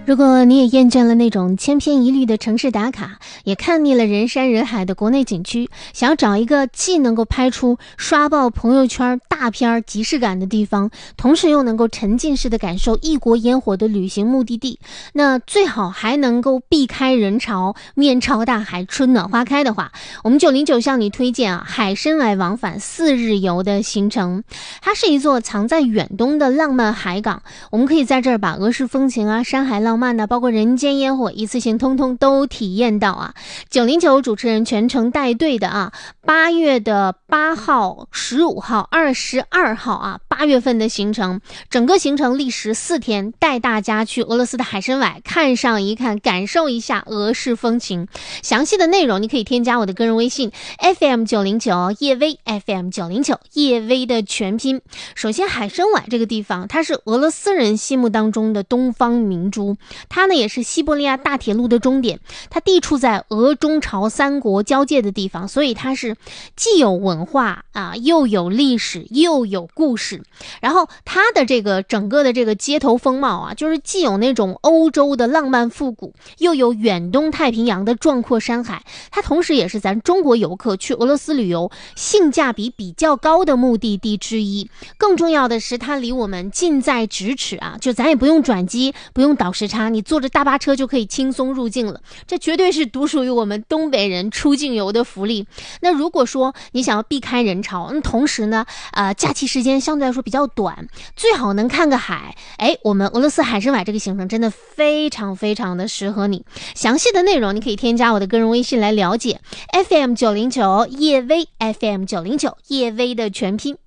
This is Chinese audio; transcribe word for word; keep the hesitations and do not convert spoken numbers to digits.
如果你也厌倦了那种千篇一律的城市打卡，也看腻了人山人海的国内景区，想要找一个既能够拍出刷爆朋友圈大片即视感的地方，同时又能够沉浸式的感受异国烟火的旅行目的地，那最好还能够避开人潮，面朝大海，春暖花开的话，我们九零九向你推荐啊海参崴往返四日游的行程。它是一座藏在远东的浪漫海港，我们可以在这儿把俄式风情啊、山海浪漫呢，包括人间烟火，一次性通通都体验到啊！九零九主持人全程带队的啊，八月的八号、十五号、二十二号啊，八月份的行程，整个行程历时四天，带大家去俄罗斯的海参崴看上一看，感受一下俄式风情。详细的内容你可以添加我的个人微信 F M 九零九 叶薇 F M 九零九 叶薇的全拼。首先，海参崴这个地方，它是俄罗斯人心目当中的东方明珠。它呢也是西伯利亚大铁路的终点，它地处在俄中朝三国交界的地方，所以它是既有文化啊，又有历史，又有故事。然后它的这个整个的这个街头风貌啊，就是既有那种欧洲的浪漫复古，又有远东太平洋的壮阔山海。它同时也是咱中国游客去俄罗斯旅游性价比比较高的目的地之一。更重要的是，它离我们近在咫尺啊，就咱也不用转机，不用倒时差，你坐着大巴车就可以轻松入境了。这绝对是独属于我们东北人出境游的福利。那如果说你想要避开人潮，那同时呢，呃，假期时间相对来说比较短，最好能看个海，哎，我们俄罗斯海参崴这个行程真的非常非常的适合你。详细的内容你可以添加我的个人微信来了解 ，F M 九零九叶薇 F M 九零九叶薇的全拼。